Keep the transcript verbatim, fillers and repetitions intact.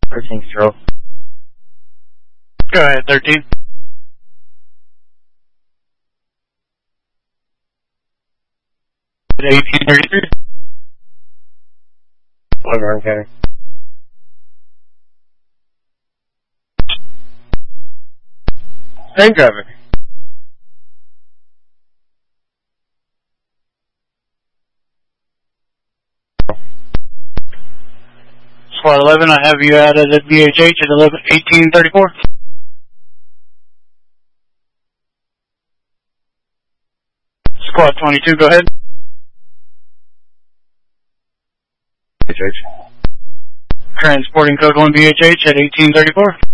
thirteen stroke. Go ahead, thirteen. eighteen thirty-three. Whatever, okay. Same driver. Squad eleven, I have you out at B H H at eleven eighteen thirty-four. Squad twenty-two, go ahead. B H H. Transporting code one B H H at eighteen thirty-four.